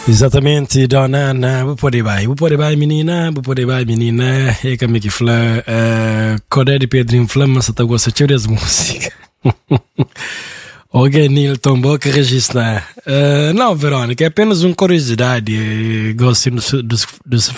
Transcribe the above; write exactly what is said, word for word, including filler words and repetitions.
Exatamente, dona Ana, vou poder vai, vou poder vai menina, vou poder vai menina, é que me que fala, Codé de Pedrinho Flama, se tu gosta de as música. Ok, Nilton, boa que registrar. Uh, não, Verônica, é apenas uma curiosidade. Gosto do, do, do